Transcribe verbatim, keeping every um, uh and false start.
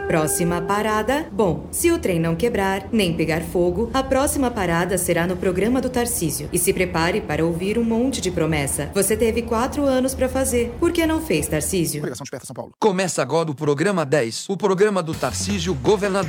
Próxima parada... Bom, se o trem não quebrar, nem pegar fogo, a próxima parada será no programa do Tarcísio. E se prepare para ouvir um monte de promessa. Você teve quatro anos para fazer. Por que não fez, Tarcísio? Começa agora o programa dez, o programa do Tarcísio, governador.